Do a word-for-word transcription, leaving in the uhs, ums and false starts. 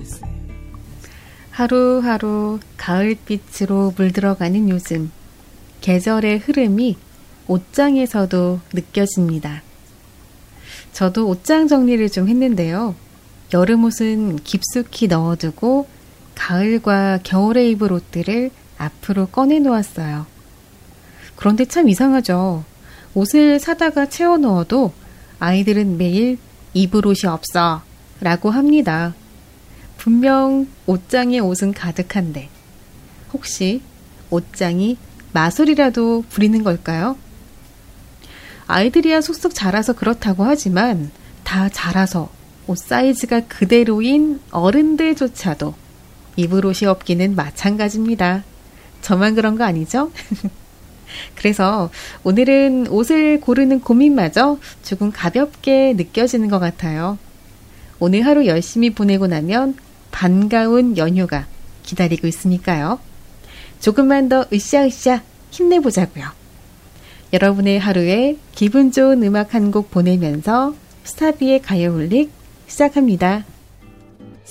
하루하루 가을빛으로 물들어가는 요즘, 계절의 흐름이 옷장에서도 느껴집니다. 저도 옷장 정리를 좀 했는데요. 여름 옷은 깊숙이 넣어두고 가을과 겨울에 입을 옷들을 앞으로 꺼내 놓았어요. 그런데 참 이상하죠. 옷을 사다가 채워 넣어도 아이들은 매일 입을 옷이 없어 라고 합니다. 분명 옷장에 옷은 가득한데 혹시 옷장이 마술이라도 부리는 걸까요? 아이들이야 쏙쏙 자라서 그렇다고 하지만 다 자라서 옷 사이즈가 그대로인 어른들조차도 입을 옷이 없기는 마찬가지입니다. 저만 그런 거 아니죠? 그래서 오늘은 옷을 고르는 고민마저 조금 가볍게 느껴지는 것 같아요. 오늘 하루 열심히 보내고 나면 반가운 연휴가 기다리고 있으니까요. 조금만 더 으쌰으쌰 힘내보자고요. 여러분의 하루에 기분 좋은 음악 한 곡 보내면서 스타비의 가요홀릭 시작합니다.